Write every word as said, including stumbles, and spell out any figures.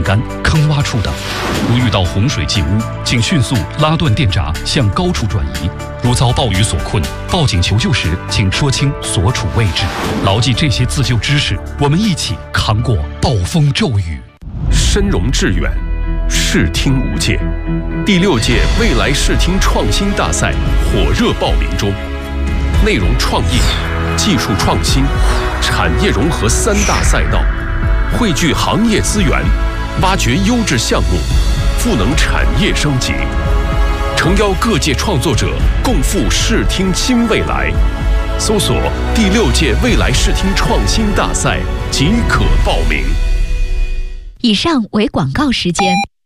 干、坑洼处等。如遇到洪水进屋，请迅速拉断电闸，向高处转移。如遭暴雨所困，报警求救时，请说清所处位置。牢记这些自救知识，我们一起扛过暴风骤雨。 深融致远，视听无界。第六届未来视听创新大赛火热报名中，内容创意、技术创新、产业融合三大赛道，汇聚行业资源，挖掘优质项目，赋能产业升级。诚邀各界创作者共赴视听新未来。搜索第六届未来视听创新大赛即可报名。 以上为广告时间。